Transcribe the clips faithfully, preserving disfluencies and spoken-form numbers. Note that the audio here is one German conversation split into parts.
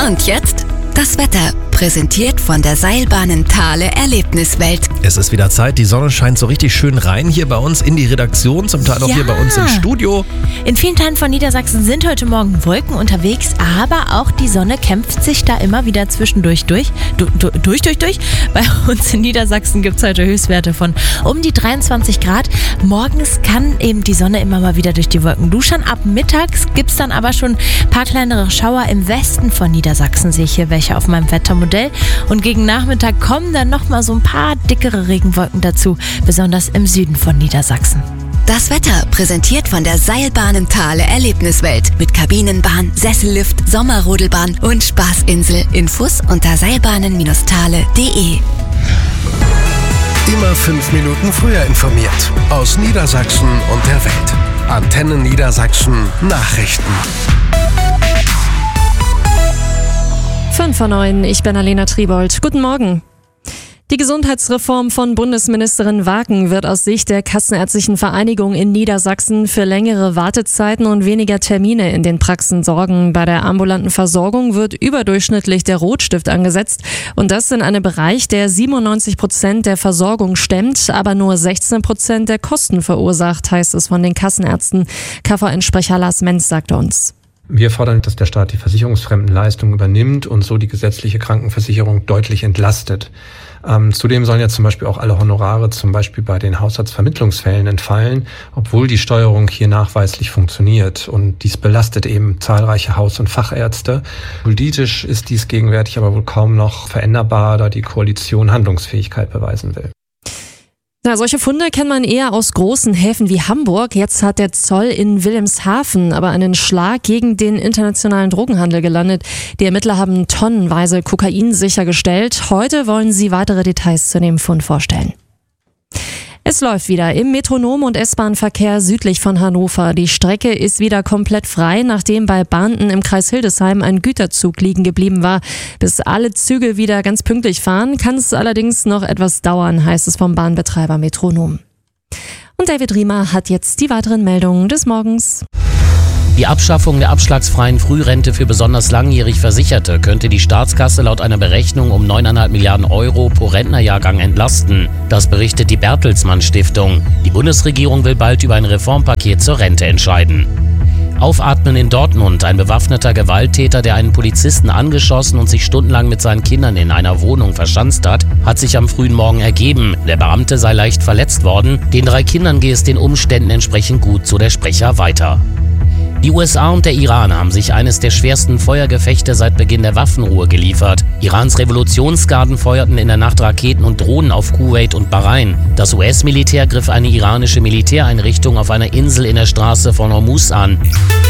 Und jetzt das Wetter, präsentiert von der Seilbahnen Thale Erlebniswelt. Es ist wieder Zeit, die Sonne scheint so richtig schön rein hier bei uns in die Redaktion, zum Teil auch Ja. hier bei uns im Studio. In vielen Teilen von Niedersachsen sind heute Morgen Wolken unterwegs, aber auch die Sonne kämpft sich da immer wieder zwischendurch durch. Du, du, durch, durch, durch. Bei uns in Niedersachsen gibt es heute Höchstwerte von um die dreiundzwanzig Grad. Morgens kann eben die Sonne immer mal wieder durch die Wolken duschern. Ab mittags gibt es dann aber schon ein paar kleinere Schauer im Westen von Niedersachsen, sehe ich hier welche auf meinem Wettermodell. Und gegen Nachmittag kommen dann nochmal so ein paar dickere Regenwolken dazu, besonders im Süden von Niedersachsen. Das Wetter, präsentiert von der Seilbahnen Thale Erlebniswelt. Mit Kabinenbahn, Sessellift, Sommerrodelbahn und Spaßinsel. Infos unter seilbahnen Thale punkt de. Immer fünf Minuten früher informiert. Aus Niedersachsen und der Welt. Antenne Niedersachsen Nachrichten. fünf vor neun, ich bin Alena Triebold. Guten Morgen. Die Gesundheitsreform von Bundesministerin Wagen wird aus Sicht der Kassenärztlichen Vereinigung in Niedersachsen für längere Wartezeiten und weniger Termine in den Praxen sorgen. Bei der ambulanten Versorgung wird überdurchschnittlich der Rotstift angesetzt und das in einem Bereich, der siebenundneunzig Prozent der Versorgung stemmt, aber nur sechzehn Prozent der Kosten verursacht, heißt es von den Kassenärzten. K V N-Sprecher Lars Menz sagte uns. Wir fordern, dass der Staat die versicherungsfremden Leistungen übernimmt und so die gesetzliche Krankenversicherung deutlich entlastet. Ähm, zudem sollen ja zum Beispiel auch alle Honorare zum Beispiel bei den Haushaltsvermittlungsfällen entfallen, obwohl die Steuerung hier nachweislich funktioniert. Und dies belastet eben zahlreiche Haus- und Fachärzte. Politisch ist dies gegenwärtig aber wohl kaum noch veränderbar, da die Koalition Handlungsfähigkeit beweisen will. Ja, solche Funde kennt man eher aus großen Häfen wie Hamburg. Jetzt hat der Zoll in Wilhelmshaven aber einen Schlag gegen den internationalen Drogenhandel gelandet. Die Ermittler haben tonnenweise Kokain sichergestellt. Heute wollen sie weitere Details zu dem Fund vorstellen. Es läuft wieder im Metronom- und S-Bahn-Verkehr südlich von Hannover. Die Strecke ist wieder komplett frei, nachdem bei Bahnten im Kreis Hildesheim ein Güterzug liegen geblieben war. Bis alle Züge wieder ganz pünktlich fahren, kann es allerdings noch etwas dauern, heißt es vom Bahnbetreiber Metronom. Und David Riemer hat jetzt die weiteren Meldungen des Morgens. Die Abschaffung der abschlagsfreien Frührente für besonders langjährig Versicherte könnte die Staatskasse laut einer Berechnung um neun Komma fünf Milliarden Euro pro Rentnerjahrgang entlasten. Das berichtet die Bertelsmann Stiftung. Die Bundesregierung will bald über ein Reformpaket zur Rente entscheiden. Aufatmen in Dortmund. Ein bewaffneter Gewalttäter, der einen Polizisten angeschossen und sich stundenlang mit seinen Kindern in einer Wohnung verschanzt hat, hat sich am frühen Morgen ergeben. Der Beamte sei leicht verletzt worden. Den drei Kindern gehe es den Umständen entsprechend gut, so der Sprecher weiter. Die U S A und der Iran haben sich eines der schwersten Feuergefechte seit Beginn der Waffenruhe geliefert. Irans Revolutionsgarden feuerten in der Nacht Raketen und Drohnen auf Kuwait und Bahrain. Das U S-Militär griff eine iranische Militäreinrichtung auf einer Insel in der Straße von Hormuz an.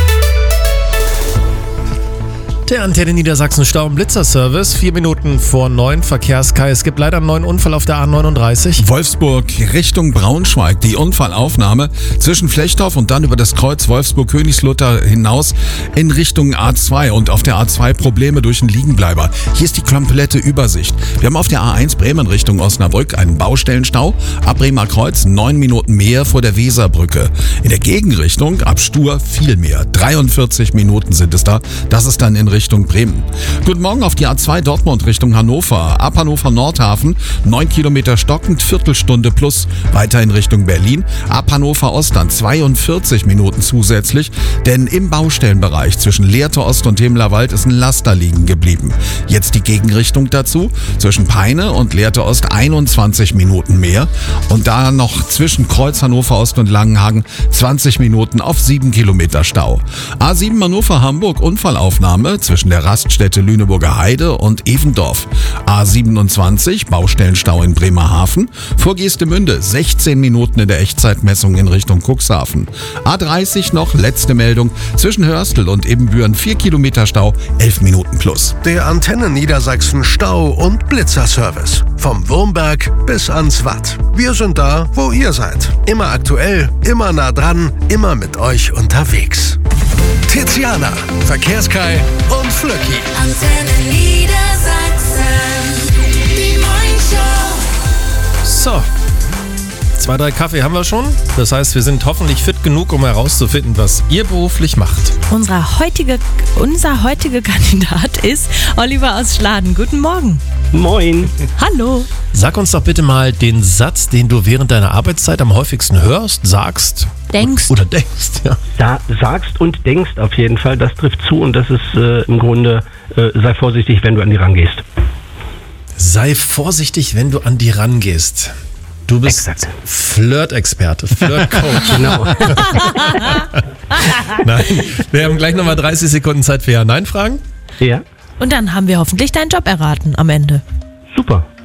Der Antenne Niedersachsen Stau- und Blitzerservice, vier Minuten vor neun, Verkehrskai. Es gibt leider einen neuen Unfall auf der A neununddreißig. Wolfsburg Richtung Braunschweig. Die Unfallaufnahme zwischen Flechthoff und dann über das Kreuz Wolfsburg-Königslutter hinaus in Richtung A zwei und auf der A zwei Probleme durch den Liegenbleiber. Hier ist die komplette Übersicht. Wir haben auf der A eins Bremen Richtung Osnabrück einen Baustellenstau. Ab Bremer Kreuz neun Minuten mehr vor der Weserbrücke. In der Gegenrichtung ab Stur viel mehr. dreiundvierzig Minuten sind es da. Das ist dann in Richtung Bremen. Guten Morgen auf die A zwei Dortmund Richtung Hannover. Ab Hannover Nordhafen neun Kilometer stockend, Viertelstunde plus. Weiter in Richtung Berlin. Ab Hannover Ost dann zweiundvierzig Minuten zusätzlich, denn im Baustellenbereich zwischen Lehrte Ost und Himmelerwald ist ein Laster liegen geblieben. Jetzt die Gegenrichtung dazu. Zwischen Peine und Lehrte Ost einundzwanzig Minuten mehr. Und da noch zwischen Kreuz Hannover Ost und Langenhagen zwanzig Minuten auf sieben Kilometer Stau. A sieben Hannover Hamburg Unfallaufnahme zwischen der Raststätte Lüneburger Heide und Evendorf. A siebenundzwanzig, Baustellenstau in Bremerhaven. Vor Geestemünde sechzehn Minuten in der Echtzeitmessung in Richtung Cuxhaven. A dreißig noch, letzte Meldung, zwischen Hörstel und Ebenbüren vier Kilometer Stau, elf Minuten plus. Der Antenne Niedersachsen Stau- und Blitzerservice. Vom Wurmberg bis ans Watt. Wir sind da, wo ihr seid. Immer aktuell, immer nah dran, immer mit euch unterwegs. Tiziana, Verkehrskai und Flöcki. Antenne Niedersachsen, die Morningshow. So, Zwei, drei Kaffee haben wir schon. Das heißt, wir sind hoffentlich fit genug, um herauszufinden, was ihr beruflich macht. Unsere heutige, unser heutiger Kandidat ist Oliver aus Schladen. Guten Morgen. Moin. Hallo. Sag uns doch bitte mal den Satz, den du während deiner Arbeitszeit am häufigsten hörst, sagst. Denkst. Oder denkst, ja. Da sagst und denkst auf jeden Fall, das trifft zu und das ist äh, im Grunde, äh, sei vorsichtig, wenn du an die rangehst. Sei vorsichtig, wenn du an die rangehst. Du bist Exakt. Flirt-Experte, Flirt-Coach. Genau. Nein, wir haben gleich nochmal dreißig Sekunden Zeit für Ja-Nein-Fragen. Ja, Und dann haben wir hoffentlich deinen Job erraten am Ende. super.